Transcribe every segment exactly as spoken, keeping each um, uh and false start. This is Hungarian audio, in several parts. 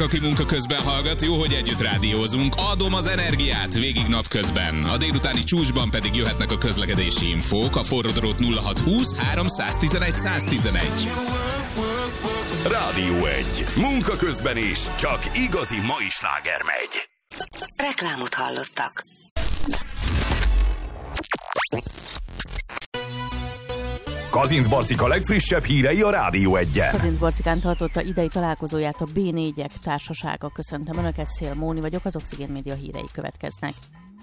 aki munka közben hallgat, jó, hogy együtt rádiózunk. Adom az energiát végig napközben. A délutáni csúcsban pedig jöhetnek a közlekedési infók. A forródrót nulla hat húsz három tizenegy száz tizenegy. Rádió egy. Munka közben is. Csak igazi mai sláger megy. Reklámot hallottak. Kazinc Barcika legfrissebb hírei a Rádió egyen. Kazinc Barcikán tartotta idei találkozóját a bé négyek társasága. Köszöntöm Önöket, Szél Móni vagyok, az Oxigén Média hírei következnek.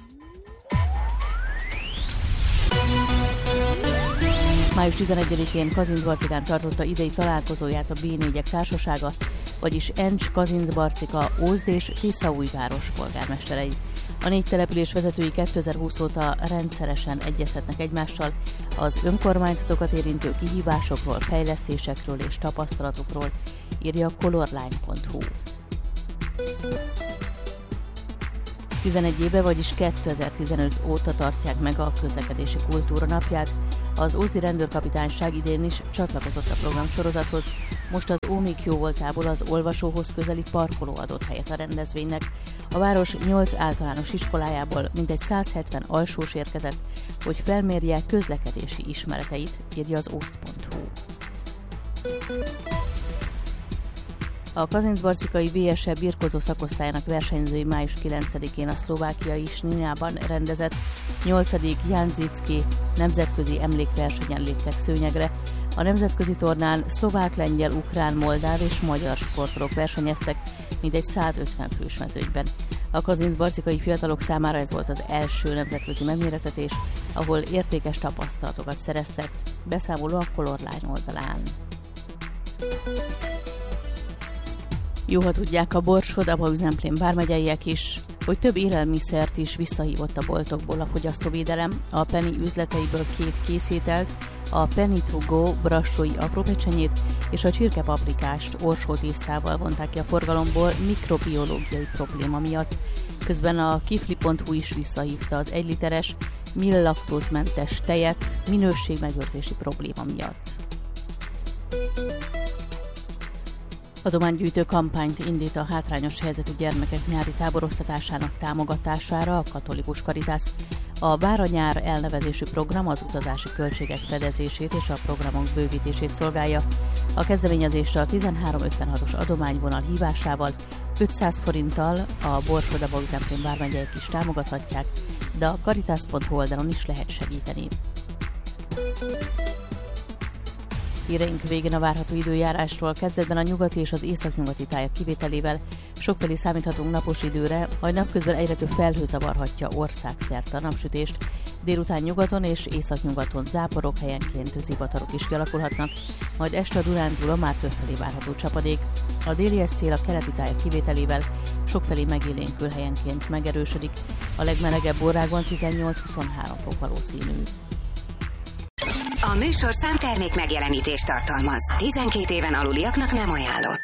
május tizenegyedikén Kazinc Barcikán tartotta idei találkozóját a bé négyek társasága, vagyis Encs, Kazinc Barcika, Ózd és Tiszaújváros polgármesterei. A négy település vezetői kétezer-húsz óta rendszeresen egyeztetnek egymással az önkormányzatokat érintő kihívásokról, fejlesztésekről és tapasztalatokról, írja a colorline pont hu. tizenegy éve, vagyis kétezer-tizenöt óta tartják meg a közlekedési kultúra napját. Az ózdi rendőrkapitányság idén is csatlakozott a programsorozathoz. Most az Ómik jóvoltából az olvasóhoz közeli parkoló adott helyet a rendezvénynek. A város nyolc általános iskolájából mintegy száz hetven alsós érkezett, hogy felmérje közlekedési ismereteit, írja az ózd pont hu. A kazincbarcikai vé es e birkozó szakosztályának versenyzői május kilencedikén a szlovákiai Sninában rendezett nyolcadik Jan Zicki nemzetközi emlékversenyen léptek szőnyegre. A nemzetközi tornán szlovák, lengyel, ukrán, moldáv és magyar sportolók versenyeztek, mintegy száz ötven fős mezőnyben. A kazincbarcikai fiatalok számára ez volt az első nemzetközi megmérettetés, ahol értékes tapasztalatokat szereztek. Beszámoló a Colorline oldalán. Jó, ha tudják a Borsod, Abaúj-Zemplén vármegyeiek is, hogy több élelmiszert is visszahívott a boltokból a fogyasztóvédelem. A Penny üzleteiből két készételt, a Penny to go brassói aprópecsenyét és a csirkepaprikást orsótésztával vonták ki a forgalomból mikrobiológiai probléma miatt. Közben a kifli pont hu is visszahívta az egy literes millaktózmentes tejet minőségmegőrzési probléma miatt. Adománygyűjtő kampányt indít a hátrányos helyzetű gyermekek nyári táboroztatásának támogatására a Katolikus Karitász. A Bár a nyár elnevezésű program az utazási költségek fedezését és a programok bővítését szolgálja. A kezdeményezést a tizenhárom ötvenhatos adományvonal hívásával ötszáz forinttal a Borsod, Abaúj-Zemplén vármegyeiek is támogathatják, de a karitász pont hu oldalon is lehet segíteni. Híreink végén a várható időjárásról. Kezdetben a nyugati és az északnyugati tájak kivételével sokfelé számíthatunk napos időre, majd napközben egyre több felhő zavarhatja országszerte a napsütést. Délután nyugaton és északnyugaton záporok, helyenként zivatarok is kialakulhatnak, majd este a Dunántúlon már többfelé várható csapadék. A délies szél a keleti tájak kivételével sokfelé megélénkül, helyenként megerősödik. A legmelegebb órákban tizennyolc-huszonhárom fok valószínű. A műsorszám termék megjelenítést tartalmaz. tizenkét éven aluliaknak nem ajánlott.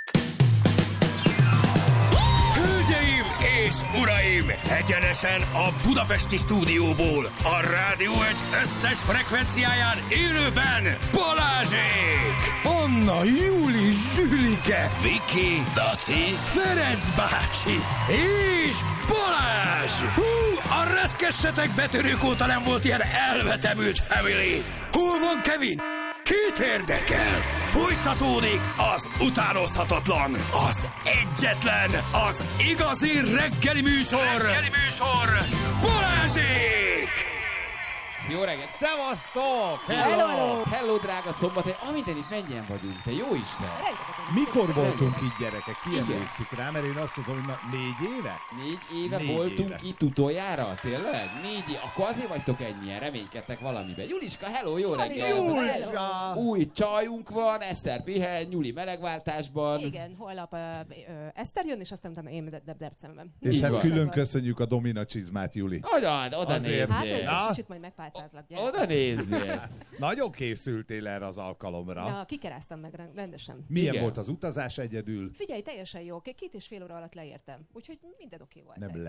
Hölgyeim és uraim! Egyenesen a budapesti stúdióból a Rádió egy összes frekvenciáján élőben Balázsék! Anna, Júli, Zsülike, Viki, Daci, Ferenc bácsi és Balázs! Hú, a reszkessetek betörők óta nem volt ilyen elvetemült family! Hol van Kevin? Kit érdekel? Folytatódik az utánozhatatlan, az egyetlen, az igazi reggeli műsor! Reggeli műsor! Balázsék! Jó reggelt! Szevasztok! Hello! Hello, Hello drága szombat! Amint itt mennyien vagyunk, te jó Isten! Mikor voltunk itt, gyerekek? Ki emlékszik rá? Mert én azt mondom, hogy na, négy éve? Négy éve négy voltunk éve. itt utoljára? Tényleg? Négy éve? Akkor azért vagytok ennyien, reménykedtek valamiben. Juliska, hello, jó reggelt! Julisa! Új csajunk van, Eszter pihen, Nyuli melegváltásban. Igen, holnap uh, uh, Eszter jön, és aztán utána én de- de- Debrecenben. És Így hát van. külön köszönjük a Domina csizmát, Juli. Oda, oda Azért. Hát, nézzél! hogy kicsit majd megpálcázlak, gyere. Oda nézzél! Nagyon készültél erre az alkalomra. Na, kikeráztam meg rend- rendesen. Milyen Igen. volt az utazás egyedül? Figyelj, teljesen jó. Két és fél óra alatt leértem. Úgyhogy minden oké volt. Nem le.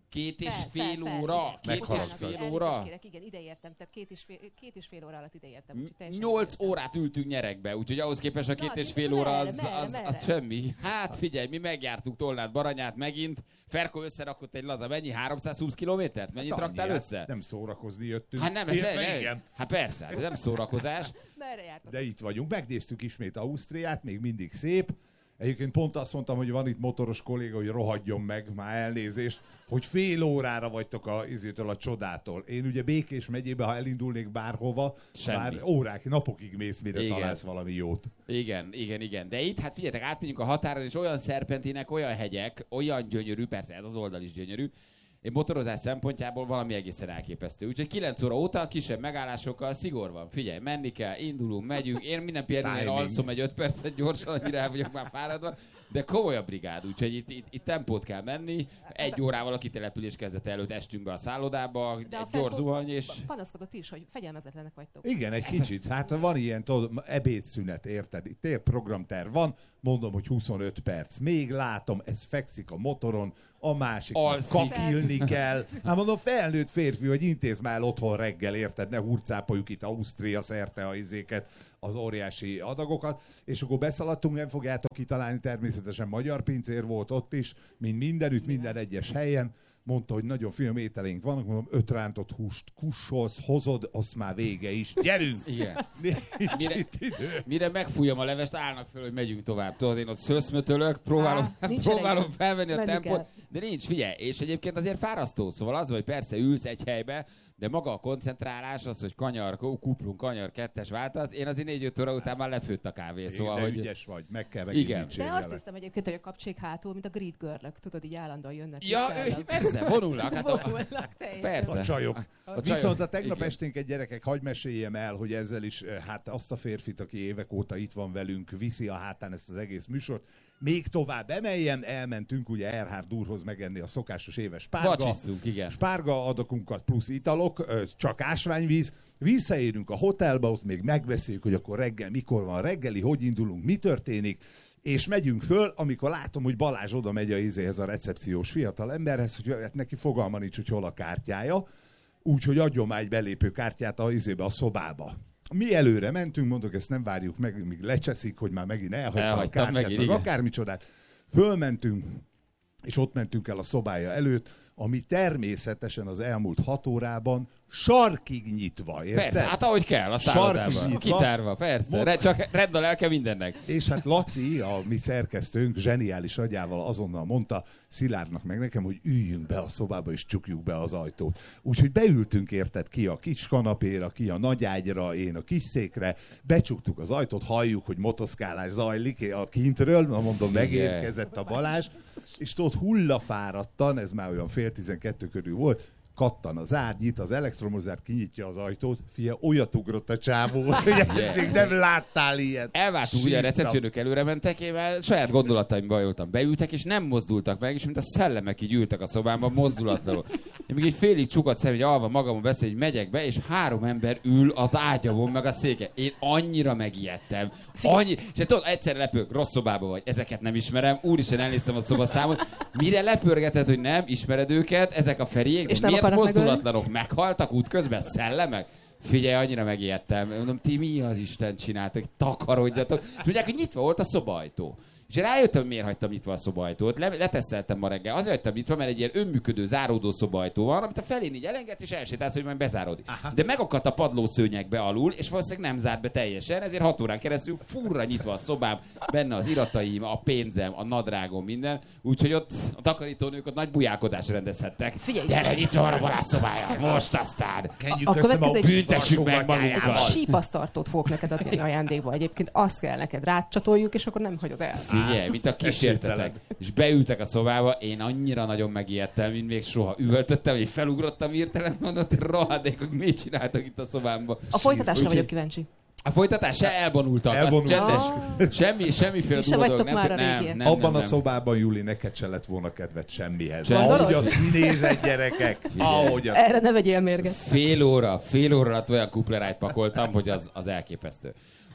Két és Fel, fél fel, fel, óra? igen. Két és fél óra? Kérek, igen, ide értem, tehát két és fél, két és fél óra alatt ide értem. Nyolc órát ültünk nyerekbe, úgyhogy ahhoz képest a két Na, és fél óra az, merre, az, merre, az merre? semmi. Hát figyelj, mi megjártuk Tolnát, Baranyát megint. Ferko összerakott egy laza, mennyi? háromszázhúsz kilométert? Mennyit Hát raktál annyi, össze? hát nem szórakozni jöttünk. Hát nem, ez Illetve ne, igen. Hát persze, ez nem szórakozás. Merre jártok? De itt vagyunk, megnéztük ismét Ausztriát, még mindig szép. Egyébként pont azt mondtam, hogy van itt motoros kolléga, hogy rohadjon meg, már elnézést, hogy fél órára vagytok a, izétől a csodától. Én ugye Békés megyébe, ha elindulnék bárhova, Semmi. már órák, napokig mész, mire Igen. találsz valami jót. Igen, igen, igen. De itt, hát figyeljetek, átmegyünk a határon, és olyan szerpentinek, olyan hegyek, olyan gyönyörű, persze ez az oldal is gyönyörű, én motorozás szempontjából valami egészen elképesztő. Úgyhogy kilenc óra óta kisebb megállásokkal szigor van. Figyelj, menni kell, indulunk, megyünk. Én minden például alszom egy öt percet gyorsan, annyira el vagyok már fáradva, de komoly a brigád, úgyhogy itt, itt, itt tempót kell menni. Egy órával a kitelepülés kezdete előtt estünk be a szállodába, De egy a gyors zuhany, és... panaszkodott is, hogy fegyelmezetlenek vagytok. Igen, egy kicsit. Hát van ilyen tudod, ebédszünet, érted? Itt ér programterv van, mondom, hogy huszonöt perc. Még látom, ez fekszik a motoron, a másik Alszik. kakilni kell. Hát mondom, felnőtt férfi, hogy intéz már otthon reggel, érted? Ne hurcápoljuk itt Ausztria szerte a izéket, az óriási adagokat. És akkor beszaladtunk, nem fogjátok kitalálni, természetesen magyar pincér volt ott is, mint mindenütt, minden egyes helyen. Mondta, hogy nagyon finom ételénk vannak, mondom, öt rántott húst kussolsz, hozod, az már vége is. Gyerünk! Igen. Nincs Mire- itt idő. Mire megfújom a levest, állnak föl, hogy megyünk tovább. Tudod, én ott szöszmötölök, próbálom, Á, nincs próbálom elég. felvenni a Menni tempót, kell. de nincs, figyelj, és egyébként azért fárasztó. Szóval az, hogy persze ülsz egy helybe, de maga a koncentrálás, az, hogy kanyar, kuplunk, kanyar, kettes váltasz, én azért négy-öt óra után már lefőtt a kávé, szóval, De hogy... ügyes vagy, meg kell megint Igen. De azt dicsérjelek. hiszem egyébként, hogy a kapcsék hátul, mint a grid girl-ök, tudod, így állandóan jönnek. Ja, vissza, ő, persze, vonulnak. Hát a, vonulnak, teljesen. persze. A csajok. A csajok. Viszont a tegnap Igen. esténket, gyerekek, hagyj meséljem el, hogy ezzel is, eh, hát azt a férfit, aki évek óta itt van velünk, viszi a hátán ezt az egész műsort. Még tovább emeljen, elmentünk ugye Erhard úrhoz megenni a szokásos éves spárga. Vacsisztunk, igen. Spárga adakunkat plusz italok, ö, csak ásványvíz. Visszaérünk a hotelbe, ott még megbeszéljük, hogy akkor reggel mikor van reggeli, hogy indulunk, mi történik. És megyünk föl, amikor látom, hogy Balázs oda megy a izéhez, a recepciós fiatal emberhez, hogy hát neki fogalma nincs, hogy hol a kártyája. Úgyhogy adjon már egy belépő kártyát a izébe, a szobába. Mi előre mentünk, mondok, ezt nem várjuk meg, míg lecseszik, hogy már megint elhagyta a Elhagytam kártyát, megint, meg igen. akármicsodát. Fölmentünk, és ott mentünk el a szobája előtt, ami természetesen az elmúlt hat órában sarkig nyitva, érted? Persze, hát ahogy kell, a Sarkig szállodában. nyitva. Kitárva, persze. Mond- Re, csak redd a lelke mindennek. És hát Laci, a mi szerkesztőnk, zseniális agyával azonnal mondta Szilárdnak meg nekem, hogy üljünk be a szobába és csukjuk be az ajtót. Úgyhogy beültünk, érted, ki a kis kanapéra, ki a nagy ágyra, én a kis székre, becsuktuk az ajtót, halljuk, hogy motoszkálás zajlik a kintről, na mondom, megérkezett a Balázs, és tudod, hullafáradtan, ez már olyan fél tizenkettő körül volt, kattan az ágy, nyit az elektromozárt, kinyitja az ajtót, fia, olyat ugrott a csávó, hogy ezt nem láttál ilyet. Elváltunk, ugye a Sírtam. recepciónők előre mentek, én már saját gondolataimba bajoltam. Beültek, és nem mozdultak meg, és mint a szellemek így ültek a szobámban, mozdulatlanul. Én még egy félig csukott szem, hogy alva magamon beszél, hogy megyek be, és három ember ül az ágyamon, meg a széke. Én annyira megijedtem. Annyi... És tudod, egyszer lepők, rossz szobában vagy, ezeket nem ismerem, úristen elnéztem a szobaszámot. Mire lepörgetett, hogy nem ismered őket, ezek a Feriék, És de nem miért akarnak mozdulatlanok? Meghaltak útközben, szellemek? Figyelj, annyira megijedtem. Mondom, ti mi az Isten csináltok? Takarodjatok. És mondják, hogy nyitva volt a szobajtó. És én rájöttem, hogy miért hagytam nyitva a szobajtót. Le- leteszteltem ma reggel. Azért hagytam nyitva, mert egy ilyen önműködő, záródó szobajtó van, amit a felén így elengedsz, és elsétálsz, hogy majd bezáródik. Aha. De megakadt a padlószőnyegbe alul, és valószínűleg nem zárt be teljesen, ezért hat órán keresztül furra nyitva a szobám, benne az irataim, a pénzem, a nadrágom, minden. Úgyhogy ott a takarítónők ott nagy bujálkodást rendezhettek. Figyelj, gyere, nyitva van a Balázs szobája, most aztán. Kenjük A össze következő- a Büntessük meg alsógatyájával. magunkat. Sípasztartót fogok neked adni ajándékba. Egyébként azt kell neked rácsatoljuk, és akkor nem hagyod el. Figyelj, mint a kísértetek. És beültek a szobába, én annyira nagyon megijedtem, mint még soha. Üvöltöttem, hogy felugrottam hirtelen, mondott, rohadékok, mit csináltak itt a szobámban. A folytatásra Úgyhogy- vagyok kíváncsi. A folytatás se elvonultak, Elvonultak. az csendes. Semmi, semmiféle Ti se durva vagytok dolog. már a nem, régiek. nem, Abban nem, a nem. szobában, Júli, neked se lett volna kedved semmihez. Gondolod? Ahogy az kinézett, gyerekek, ahogy az... Erre ne vegyél mérget. Fél óra, fél óra alatt olyan kuplerájt pakoltam, hogy az, az elképesztő.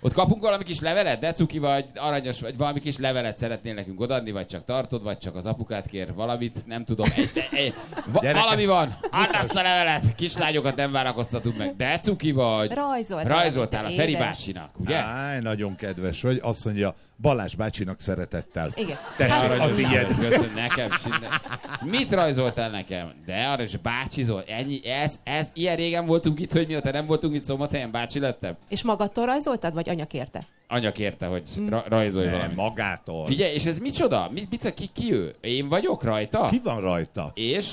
Ott kapunk valami kis levelet, de cuki vagy, aranyos vagy, valami kis levelet szeretnél nekünk odaadni, vagy csak tartod, vagy csak az apukát kér valamit, nem tudom. Egy, egy, va, valami van, add azt a levelet, kislányokat nem várakoztatunk meg. De cuki vagy. Rajzolt Rajzoltál a Feri édes. bácsinak, ugye? Áj, nagyon kedves vagy. Azt mondja, Balázs bácsinak szeretettel. Igen. Tessék, a Aranyos tiéd. vagy, köszönöm nekem. Sinne. Mit rajzoltál nekem? De arra is bácsizol. Ennyi, ez, ez, ilyen régen voltunk itt, hogy mióta nem voltunk itt Szombathelyen, bácsi lettem. És magadtól rajzoltad, vagy anya kérte? Anya kérte, hogy ra- rajzolj Nem, valamit. magától. Figyelj, és ez micsoda? Mit, mit, ki, ki ő? Én vagyok rajta? Ki van rajta? És?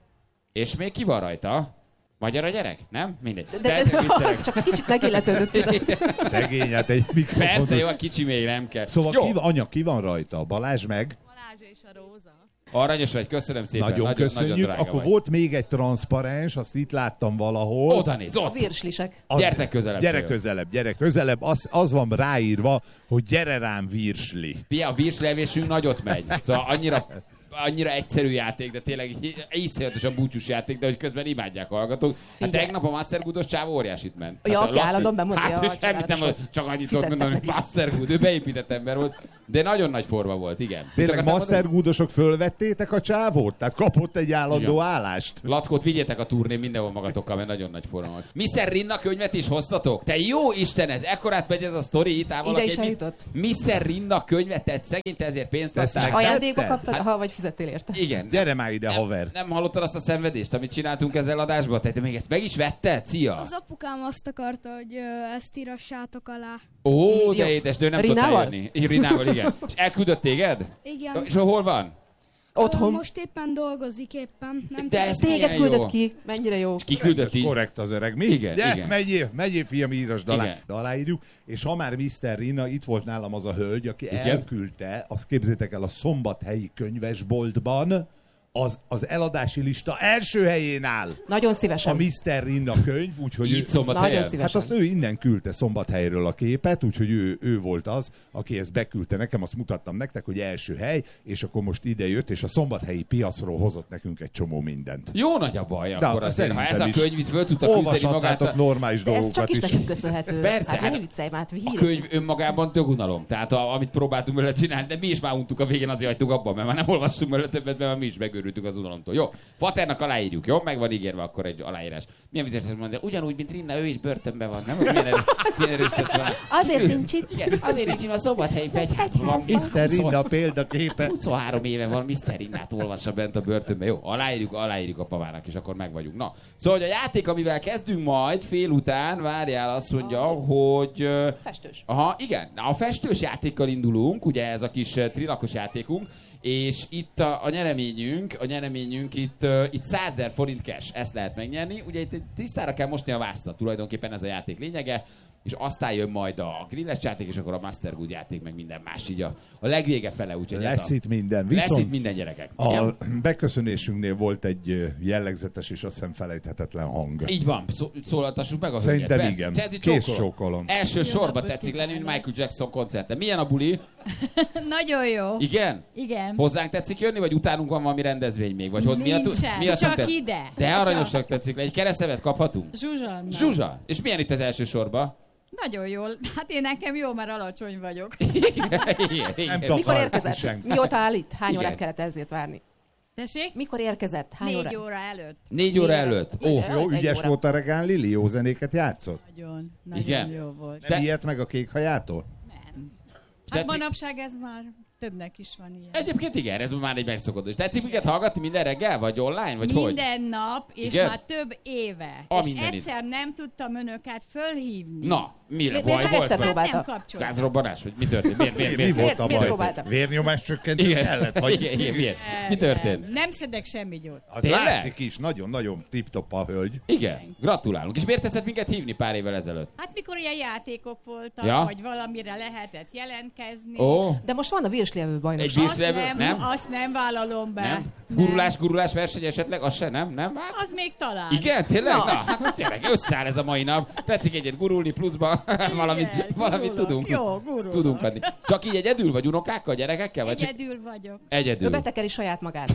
És még ki van rajta? Magyar a gyerek? Nem? Mindegy. De, de, de az csak egy kicsit megilletődött, tudod. Szegény, hát egy mikrofon. Persze, jó, a kicsi még nem kell. Szóval jó. ki, anya, ki van rajta? Balázs meg? Balázs és a Róza. Aranyos vagy, köszönöm szépen. Nagyon, nagyon köszönjük. Nagyon drága Akkor vagy. volt még egy transzparens, azt itt láttam valahol. Oda néz, A ott. virslisek. Az- Gyertek közelebb, Gyere Csajok. közelebb, gyere közelebb. Az, az van ráírva, hogy gyere rám virsli. Fia, a virslevésünk nagyot megy. Szóval annyira, annyira egyszerű játék, de tényleg így- iszonyatosan búcsús játék, de hogy közben imádják a hallgatók. Hát Figyelj. tegnap a Mastergoodos csávó óriásit ment. Ja, a aki Laci- állandóan bemondja Hát, a és semmit nem családos volt, volt. csak annyit tudok Fizettek mondani, hogy neki. Mastergood, ő beépített ember volt, de nagyon nagy forma volt, igen. Tényleg Mit akartál mondani? mastergoodosok fölvettétek a csávót? Tehát kapott egy állandó Igen. állást? Lackót vigyétek a turnén mindenhol magatokkal, mert nagyon nagy forma volt. miszter Rinna könyvet is hoztatok? Te jó Isten, ez ekkorát megy ez a sztori itt áll valaki Ide is egy eljutott. miszter Rinna könyvet, te szegény, te ezért pénzt Ezt adtál. meg- Ajándékba Tetted? kaptad, ha vagy fizettél érte. Igen. Gyere már ide, nem, haver. Nem hallottad azt a szenvedést, amit csináltunk ezzel adásban? Te, te még ezt meg is vetted? Szia! Az apukám azt akarta, hogy ö, ezt írassátok alá. Ó, de Jó. édes, de ő nem tudott Rinával? eljönni. I- Rinával, igen. És elküldött téged? Igen. És hol van? Ö, Otthon. Most éppen dolgozik éppen. Nem De ez Téged milyen küldött jó. ki. Mennyire jó. Ki küldött így? Korrekt az öreg, mi? Igen, Gyere, igen. Menjél, menjél, fiam, írasd alá. Igen. De aláírjuk. És ha már miszter Rina, itt volt nálam az a hölgy, aki Igen. elküldte, azt képzétek el, a szombathelyi könyvesboltban az, az eladási lista első helyén áll Nagyon a szívesen. miszter Rina könyv, úgyhogy ő, Így szombat Nagyon helyen? szívesen. hát azt ő innen küldte Szombathelyről a képet, úgyhogy ő, ő volt az, aki ezt beküldte nekem, azt mutattam nektek, hogy első hely, és akkor most ide jött, és a szombathelyi piacról hozott nekünk egy csomó mindent. Jó nagy a baj De akkor azért, ha ez a szerintem is. könyv itt föl tudta küzdeni magát. Olvashatnátok normális De ez dolgokat csak is is. nekünk köszönhető. Persze, Hát hát ne viccelj már, hát A hír. könyv önmagában dögunalom. Tehát a, amit próbáltunk vele csinálni, de mi is már untuk a végén, azért hagytuk abban, mert már nem olvastunk vele többet, mert már mi is megőrültünk az unalomtól. Jó, Faternak aláírjuk, jó? Meg van ígérve akkor egy aláírás. Milyen vizes mondani, de ugyanúgy, mint Rinna, ő is börtönben van, nem? Milyen, erő, milyen erőset van. Azért nincs itt. Igen, azért nincs itt a szombathelyi fegyházban. Van miszter Rina példaképe. huszonhárom éve van, miszter Rinnát olvassa bent a börtönben. Jó, aláírjuk, aláírjuk a pavának, és akkor meg vagyunk. Na, szóval hogy a játék, amivel kezdünk majd fél után, várjál, azt mondja, hogy... ö, Festős. Aha, igen. Na, a festős játékkal indulunk, ugye ez a kis uh, trilakos játékunk, és itt a, a nyereményünk, a nyereményünk itt, uh, itt százezer forint cash, ezt lehet megnyerni. Ugye itt tisztára kell mosni a vászlat, tulajdonképpen ez a játék lényege, és aztán jön majd a grilles játék, és akkor a Mastergood játék, meg minden más, így a, a legvége fele, úgyhogy Lesz ez a, itt minden. lesz Viszont itt minden gyerekek. a Igen? beköszönésünknél volt egy ö, jellegzetes és azt hiszem felejthetetlen hang. Így van, szó, szólaltassuk meg a Szerintem hölgyet. igen. Persze. Csedi, Kész csókolom. csókolom. Első sorba tetszik lenni, mint Michael Jackson koncerten. Milyen a buli? Nagyon jó. Igen? Igen. Hozzánk tetszik jönni, vagy utánunk van valami rendezvény még? Vagy hogy mi a, Nincsen, mi a csak tett- ide. De aranyosak Csak. tetszik le. Egy keresztevet kaphatunk? Zsuzsa. na. Zsuzsa. És milyen itt az első sorba? Nagyon jól. Hát én nekem jó, mert alacsony vagyok. Igen, Nem igen. takar Mikor érkezett? senki. Mióta áll itt? Hány Igen. órát kellett ezért várni? Tessék? Mikor érkezett? Hány Négy óra? óra előtt. Négy óra előtt. Ó, Jó. Jó, Egy ügyes óra. volt a regán Lili, jó zenéket játszott? Nagyon, nagyon Igen? jó volt. Nem De- ilyet meg a kék hajától? Nem. Hát tetszik? manapság ez már többnek is van ilyen. Egyébként igen, ez már egy megszokott. És tetszik minket hallgatni minden reggel? Vagy online? Vagy hogy? Minden nap, és Igen? már több éve. A és mindenit. egyszer nem tudtam önöket fölhívni. Na, mire? Miért Baj csak volt? egyszer vagy? Hát nem próbálta? kapcsoltam. Gázrobbanás? Vagy mi történt? Miért, miért, Mi miért? volt a miért baj? próbáltad? Vérnyomás csökkentő Igen, kellett? Vagy... igen, igen, miért? Nem, Mi történt? Nem, nem szedek semmi gyógyt. Az Tényleg? látszik is, nagyon-nagyon tip-top a hölgy. Igen, gratulálunk. És miért tetszett minket hívni pár évvel ezelőtt? Hát mikor ilyen játékok voltak, Ja? vagy valamire lehetett jelentkezni. Ó, De most van a virslevő egy bajnokság. bírs Azt levő? nem, Nem? azt nem vállalom be. Nem? Gurulás, gurulás verseny esetleg? Az se, nem? Nem? Hát, Az még talán. igen, tényleg? Na. Na, hát tényleg összeáll ez a mai nap. Tetszik egyet gurulni pluszba, valamit, Igen, valamit gurulok. tudunk. Jó, gurulok. Tudunk adni. Csak így egyedül, vagy unokákkal, gyerekekkel? Vagy csak Egyedül vagyok. Ő egyedül. betekeri saját magát.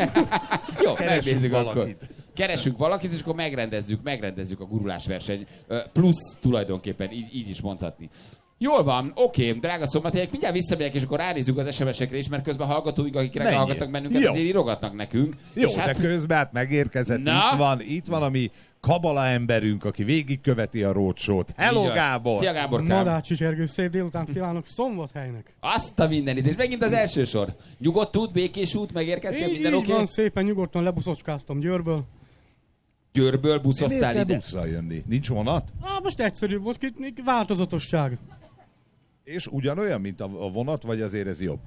Jó, Keresünk megnézzük valakit. akkor. Keresünk valakit, és akkor megrendezzük, megrendezzük a gurulás verseny. Ö, Plusz tulajdonképpen, így, így is mondhatni. Jól van, oké, drága szombathelyek, mindjárt visszamegyek, és akkor ránézzük az es em es-ekre is, mert közben hallgatóink, akik reggel hallgatnak bennünket, Jó. azért írogatnak nekünk. Jó, és de hát... közben hát megérkezett, Na? itt van, itt van a mi kabala emberünk, aki végigköveti a roadshow-t. Hello, Gábor! Szia, Gáborkám! Madácsi Zsergő, szép délutánt kívánok Szombathelynek! Azt a mindenit, és megint az első sor. Nyugodt út, békés út, megérkeztél, minden Így oké? van, szépen nyugodtan lebuszocskáztam Győrből. Győrből Miért buszoztál kell ide? busszal jönni? Nincs vonat? Á, most egyszerűbb volt, itt változatosság. És ugyanolyan, mint a a vonat, vagy azért ez jobb?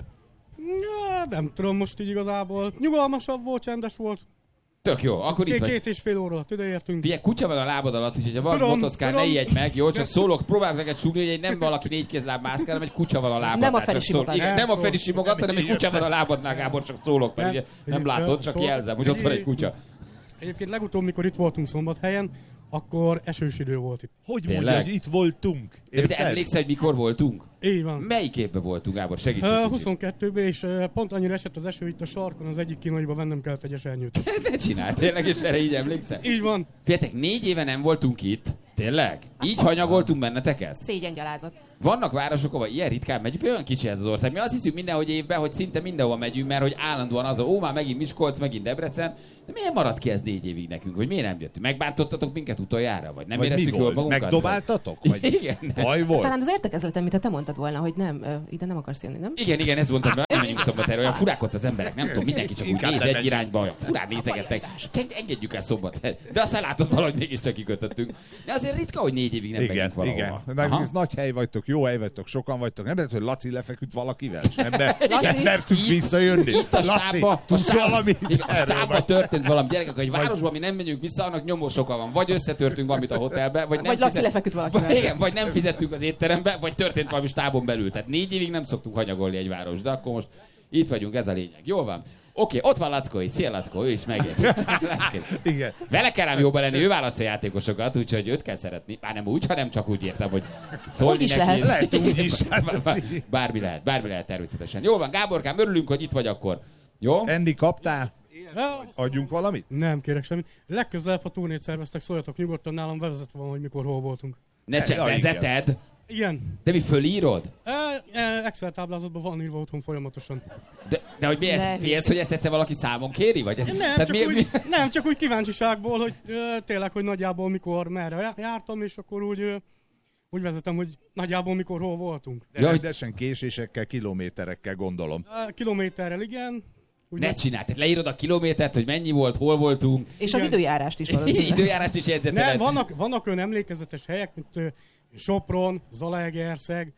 Ja, nem tudom most így igazából. Nyugalmasabb volt, csendes volt. Tök jó, akkor itt Két, vagy. két és fél óra alatt ideértünk. Figyelj, kutya van a lábad alatt, úgyhogy ha van Tudom, motoszkál, ne tudom. ijedj meg, jó? Csak szólok, próbálok neked súgni, hogy egy nem valaki négy kézláb mászkál, hanem egy kutya van a lábadnál. Nem a csak Feri szól- simogat. Igen, Nem nem a szól. Feri simogat, hanem egy kutya van a lábadnál, Gábor, csak szólok, mert Nem. ugye nem Igen, látod, csak szól. jelzem, hogy ott van egy kutya. Egyébként legutóbb, mikor itt voltunk Szombathelyen, akkor esős idő volt itt. Hogy Tényleg? mondja, hogy itt voltunk? De te Érted? emlékszel, hogy mikor voltunk? Így van. Melyik évben voltunk, Gábor? Segítsük. Uh, kicsit. huszonkettőben, és uh, pont annyira esett az eső itt a sarkon, az egyik kínaiba vennem kellett egy esernyőt. Ne csinálj, tényleg, és erre így emlékszel? Így van. Figyeljetek, négy éve nem voltunk itt. Tényleg? Így hanyagoltunk benneteket? Szégyengyalázat. Vannak városok, ahol ilyen ritkán megyünk, olyan kicsi ez az ország. Mi azt hiszük mindenhogy évben, hogy szinte mindenhova megyünk, mert hogy állandóan az, ó, már megint Miskolc, megint Debrecen. De miért maradt ki ez négy évig nekünk, hogy miért nem jöttünk? Megbántottatok minket utoljára, vagy nem Vagy mi éreztük jól volt? magunkat? Megdobáltatok? Vagy Igen. baj volt? Talán az értekezleten, mint te mondtad volna, hogy nem, ö, ide nem akarsz jönni, nem? Igen, igen, ez mondtam, hogy nem menjünk Szombathelyre, olyan furák ott az emberek, nem tudom, mindenki csak úgy Inkább néz nem egy menjünk. irányba, olyan furán nézegettek. Engedjük el Szombathelyre. De aztán látod, valahogy mégiscsak kikötöttünk. De azért ritka, hogy négy évig nem Igen, megyünk valahova. igen. Meg Aha. ez nagy hely vagytok, jó hely vagytok, sokan vagytok. Nem lehet, hogy Laci lefeküdt valakivel, és nem, be, Laci? nem mertünk Itt- visszajönni. Itt a Laci, stábba, a tudsz stáb- valamit? igen, a erről? stábban történt valami. Gyerekek, hogy városban mi nem megyünk vissza, annak nyomós oka van. Vagy összetörtünk valamit a hotelbe, vagy nem Vagy Laci lefeküdt valakivel. Vagy, igen, vagy nem fizettünk az étterembe, vagy történt valami stábon belül. Tehát négy évig nem szoktunk hanyagolni egy város, de akkor most itt vagyunk, ez a lényeg. Jól van. Oké, ott van Lackó is. Szia Lackó, ő is megért. Igen. Vele kell ám jóba lenni, ő választja a játékosokat, úgyhogy őt kell szeretni. Már nem úgy, hanem csak úgy értem, hogy szólni Úgy is neki. lehet. Lehet úgy is. Bár- bár- Bármi lehet, bármi lehet természetesen. Jó van, Gáborkám, örülünk, hogy itt vagy akkor. Jó? Enni kaptál? Ja, Adjunk valamit? nem kérek semmit. Legközelebb, ha turnét szerveztek, szóljatok nyugodtan, nálam vezetve van, hogy mikor hol voltunk. Ne csak Ja, igen. vezeted, Igen. de mi fölírod? E, e, Excel táblázatban van írva otthon folyamatosan. De, de hogy miért? Ne, Félsz, hogy ezt egyszer valaki számon kéri? Vagy ez, Nem, tehát csak mi, úgy, mi, nem, csak úgy kíváncsiságból, hogy ö, tényleg, hogy nagyjából mikor, merre já- jártam, és akkor úgy, ö, úgy vezetem, hogy nagyjából mikor hol voltunk. De Ja, hogy- rendesen késésekkel, kilométerekkel gondolom. E, kilométerrel igen. Úgy ne meg- csináld, tehát leírod a kilométert, hogy mennyi volt, hol voltunk. És az Igen. időjárást is valószínűleg. Időjárást is jegyzeteled. Nem, vannak, vannak olyan emlékezetes helyek, mint ö, Sopron, Zalaegerszeg,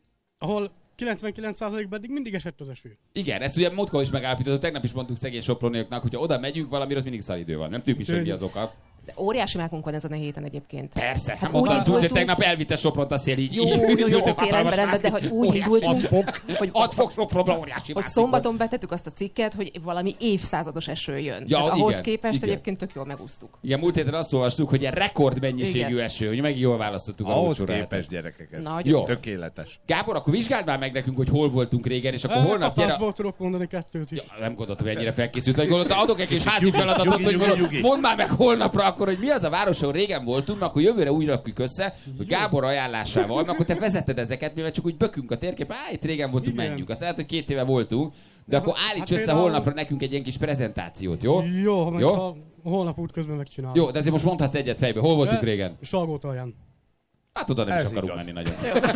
ahol kilencvenkilenc százalékban eddig mindig esett az eső. Igen, ezt ugye múltkor is megállapítottuk, tegnap is mondtuk szegény soproniaknak, hogyha oda megyünk valamiről, az mindig szaridő van. Nem tudjuk is, hogy mi az oka. De óriási mákunk van ezen a héten egyébként. Persze, Hát hát úgy mondtam, úgy, hogy indultunk- tegnap elvitte Sopront a szél így. Jó, így jó, jó, ültünk oké, hatalmas rendben, rendben, de házig. hogy úgy Óriási indultunk, hat fok, hogy- hat fok Sopronban óriási Hogy mászik szombaton betettük azt a cikket, hogy valami évszázados eső jön. Ja, Tehát ahhoz igen, képest igen. egyébként tök jól megúsztuk. Igen, múlt héten azt olvastuk, hogy egy rekordmennyiségű Igen. eső, hogy megint jól választottuk a Ahhoz lócsorát. képest, gyerekek, ez Nagyon. Jó. tökéletes. Gábor, akkor vizsgáld már meg nekünk, hogy hol voltunk régen, és akkor E, holnap gyere... kapásból tudok mondani kettőt is. Ja, nem gondoltam, hogy ennyire felkészült vagy. Gondoltam, adok egy kis házi feladatot, nyugi, hogy nyugi, mondom, nyugi. mondd már meg holnapra akkor, hogy mi az a város, ahol régen voltunk, mert akkor jövőre úgy rakjuk össze, hogy Gábor ajánlásával, mert akkor te vezeted ezeket, mivel csak úgy bökünk a térkép, á, itt régen voltunk, Igen. menjünk. Azt lehet, hogy két éve voltunk, de akkor állíts Hát össze például- holnapra nekünk egy ilyen kis prezentációt, jó? Jó, ha meg Jó? a holnap út közben megcsinálom. Jó, de azért most mondhatsz egyet fejbe. Hol voltunk E, régen? Salgótalján. Hát oda nem is Ez akarunk igaz. menni nagyon.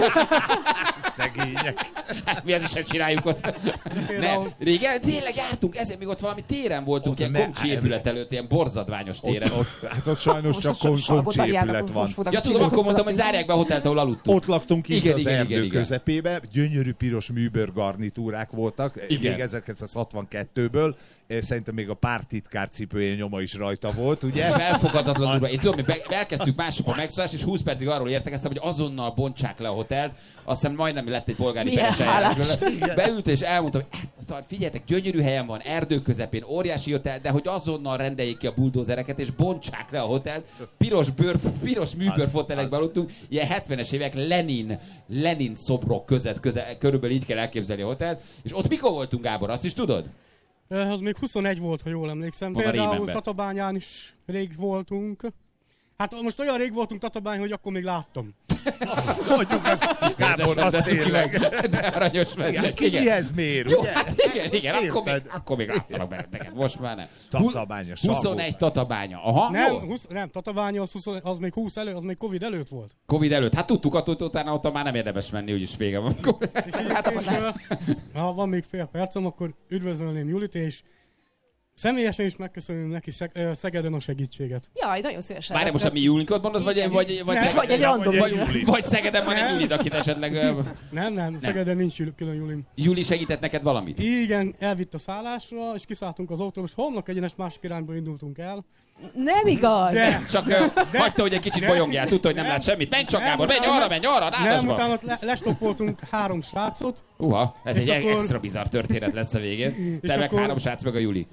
Szegények. Mi az is sem csináljuk ott. Nem, Például- régen tényleg jártunk, ezért még ott valami téren voltunk, Ott ilyen ne- komcsi épület előtt, ilyen borzadványos téren. Ott, ott, hát ott sajnos csak Most a komcsi Salgótarjának épület most van. fognak Ja, tudom, akkor mondtam, hogy zárják be a hotelt, ahol aludtunk. Ott laktunk kint Igen, az igen, erdő igen, igen. közepébe, gyönyörű piros műbőr garnitúrák voltak, Igen. még ezerkilencszázhatvankettőből, Eh, szerintem még a pártitkár cipője nyoma is rajta volt, ugye? Felfogadatlan durva. Én tudom, mi be- elkezdtük másokon megszólást, és húsz percig arról értekeztem, hogy azonnal bontsák le a hotelt. Azt hiszem majdnem lett egy polgári Milyen peres eljárás hálás. belőle. Beült és elmondtam, hogy ezt, szóval figyeljetek, gyönyörű helyen van, erdő közepén, óriási hotel, de hogy azonnal rendeljék ki a buldózereket, és bontsák le a hotelt. Piros, bőr, piros műbőrfotelekben aludtunk, ilyen hetvenes évek Lenin, Lenin szobrok között, köze, körülbelül így kell elképzelni a hotelt. És ott mikor voltunk, Gábor, azt is tudod? E, az még huszonegy volt, ha jól emlékszem. Van a Például rémemben. Tatabányán is rég voltunk. Hát most olyan rég voltunk Tatabány, hogy akkor még láttam. Mondjuk azt, Gábor, azt tényleg. De aranyos vagy. Igen, ki mihez mér, Jó, ugye? hát igen, igen, akkor még, Érted? akkor még láttalak benneteket, most már nem. Tatabánya, Salgó. huszonegy Tatabánya, aha, Nem, jó. húsz, nem, Tatabánya az, húsz, az még húsz elő, az még Covid előtt volt. Covid előtt, hát tudtuk attól, hogy utána ott már nem érdemes menni, úgyis vége van. És egyébként, ö, ha van még fél percem, akkor üdvözölném Julit, és személyesen is megköszönöm neki Szeg- ö, Szegeden a segítséget. Jaj, nagyon szívesen. Várj, most a mi Julinkot mondod, vagy, vagy, vagy, Nem, vagy egy random vagy, Juli. vagy Szegeden van egy Nem. Julid, akit esetleg... ö, Nem, nem, Szegeden nincs Juli- külön Julim. Juli segített neked valamit? Igen, elvitt a szállásra, és kiszálltunk az autóba, és homlok egyenes másik irányba indultunk el. Nem igaz. De, Csak ö, hagyta, hogy egy kicsit de- bolyongjál, tudta, hogy nem nem, lát semmit. Menj csak, nem, Gábor, menj utána- arra, menj arra, nem, nádasba! utána ott le, lestoppoltunk három srácot. Uha, ez És egy akkor- extra bizarr történet lesz a végén. És Te meg akkor- három srác, meg a Juli.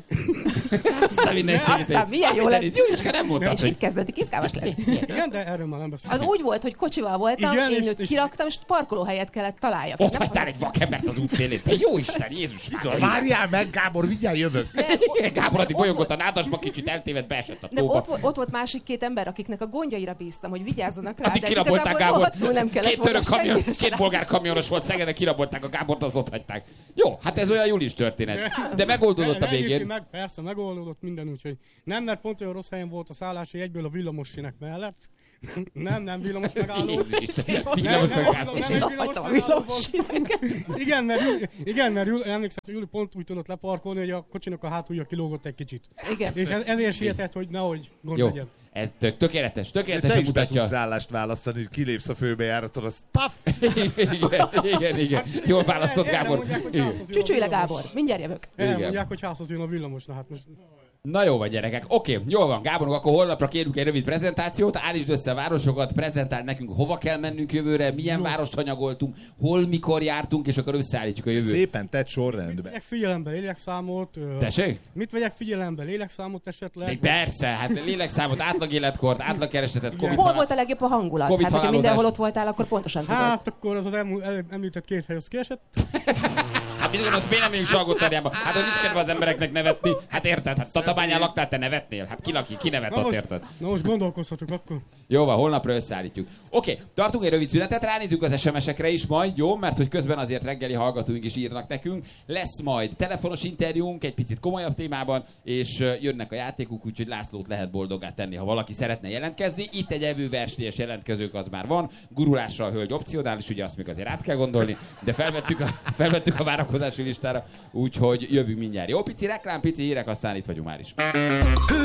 Aztán minden segíteni. Aztán milyen jó lett. Juliska, nem mondtad, És hogy... itt kezdődik izgalmas lenni. Igen, de erről már nem beszélünk. Az úgy volt, hogy kocsival voltam, Igen, én és- őt és- kiraktam, és parkolóhelyet kellett találjak. Ott Nem hagytál egy vakembert az útszélén. Te jó Isten, Jézus már. Várjál meg, Gábor, mindjárt jövök. Gábor addig ott bolyongott a volt- nádasba, kicsit eltévedt, beesett a De tóba. ott, vo- ott volt másik két ember, akiknek a gondjaira bíztam, hogy vigyázzanak rá. Addig de kirabolták igazából Gábor. rohadtul nem kellett Két volna török kamion, senkire se két bolgár kamionos volt Szegeden, kirabolták a Gábort, az ott hagyták. Jó, hát ez olyan Julis történet. De megoldódott De- a de egyébként végén. Meg, persze, megoldódott minden, úgyhogy nem, mert pont olyan rossz helyen volt a szállás, hogy egyből a villamossinek mellett. Nem, nem villamos megálló. Jézus Isten, Nem, villamos nem, megálló. nem, És nem, én egy ott villamos hagytam a megálló villamosínek. volt. Igen, mert, Júli- igen, mert Júli, emlékszem, hogy Júli pont úgy tudott leparkolni, hogy a kocsinak a hátulja kilógott egy kicsit. Igen. És ez, ezért sietett, hogy nehogy gond Jó, legyen. ez tök, tökéletes, De tökéletesen te is be mutatja. tudsz állást választani, hogy kilépsz a főbejáraton, az paf! igen, igen, igen. Jól választott, Erre Gábor. mondják, hogy Igen. házhoz jön a Csücsülj le, villamos. Gábor, mindjárt jövök. Erre Igen. mondják, hogy házhoz jön a villamos, na hát most... Na jó van, gyerekek. Oké, jól van. Gáborunk, akkor holnapra kérünk egy rövid prezentációt. Állítsd össze a városokat, prezentáld nekünk, hova kell mennünk jövőre, milyen jó. várost hanyagoltunk, hol, mikor jártunk, és akkor összeállítjuk a jövőt. Szépen tett sorrendben. Vegyek figyelembe lélekszámot. ö, Tessék? Mit vegyek figyelembe? Lélekszámot esetleg? De persze, hát lélekszámot, átlag életkort, átlag keresetet, Covid Hol halál- volt a legjobb a hangulat? Covid Hát, hogyha halálozás. mindenhol ott voltál, akkor pontosan tudod. Hát akkor az az elmú- el, említett két hely az kiesett. Hát bizony, azt miért nem megyünk Salgótarjánba? Hát ott nincs kedve az embereknek nevetni. Hát érted? Hát Tatabányán laktál, te nevetnél? Hát ki laki, ki nevet Na ott, most, érted? na most gondolkozhatok akkor. Jó van, holnapra összeállítjuk. Oké, tartunk egy rövid szünetet, ránézzük az es em esekre is majd, jó? Mert hogy közben azért reggeli hallgatóink is írnak nekünk. Lesz majd telefonos interjúnk egy picit komolyabb témában, és ö, jönnek a játékok, úgyhogy Lászlót lehet boldoggá tenni, ha valaki szeretne jelentkezni. Itt egy evőversenyes jelentkezők az már van. Gurulásra a hölgy opcionális, ugye azt még azért át kell gondolni, de felvettük a, felvettük a várakozási listára, úgyhogy jövünk mindjárt. Jó, pici reklám, pici hírek, aztán itt vagyunk már is.